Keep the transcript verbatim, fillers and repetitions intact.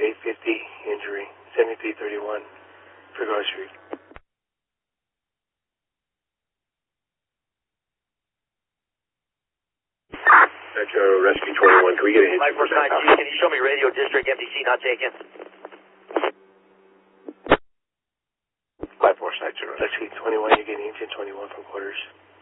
eight fifty, injury, seventy-three thirty-one, Figueroa Street. Metro Rescue twenty-one, can we get a hit? five four nine G, can you show me radio district, M D C not taken? five four nine zero. Rescue twenty-one, you're getting engine twenty-one from quarters.